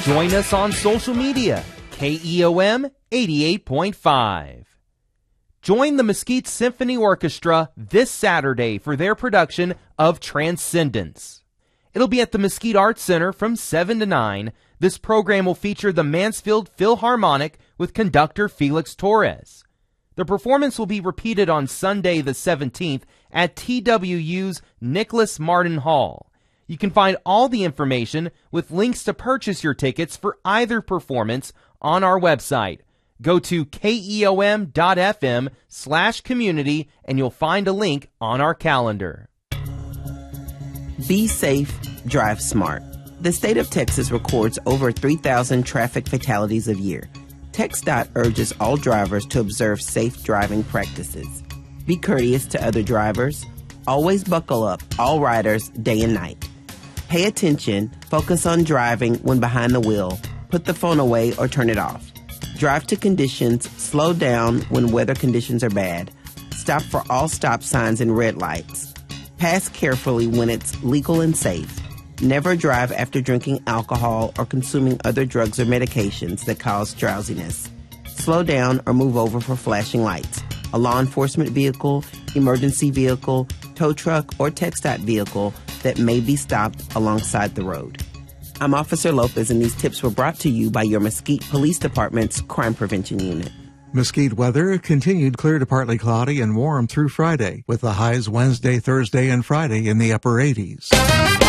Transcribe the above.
Join us on social media, KEOM 88.5. Join the Mesquite Symphony Orchestra this Saturday for their production of Transcendence. It'll be at the Mesquite Arts Center from 7 to 9. This program will feature the Mansfield Philharmonic with conductor Felix Torres. The performance will be repeated on Sunday the 17th at TWU's Nicholas Martin Hall. You can find all the information with links to purchase your tickets for either performance on our website. Go to keom.fm/community and you'll find a link on our calendar. Be safe, drive smart. The state of Texas records over 3,000 traffic fatalities a year. TxDOT urges all drivers to observe safe driving practices. Be courteous to other drivers. Always buckle up, all riders, day and night. Pay attention, focus on driving when behind the wheel. Put the phone away or turn it off. Drive to conditions, slow down when weather conditions are bad. Stop for all stop signs and red lights. Pass carefully when it's legal and safe. Never drive after drinking alcohol or consuming other drugs or medications that cause drowsiness. Slow down or move over for flashing lights. A law enforcement vehicle, emergency vehicle, tow truck, or TxDOT vehicle that may be stopped alongside the road. I'm Officer Lopez, and these tips were brought to you by your Mesquite Police Department's Crime Prevention Unit. Mesquite weather continued clear to partly cloudy and warm through Friday, with the highs Wednesday, Thursday, and Friday in the upper 80s.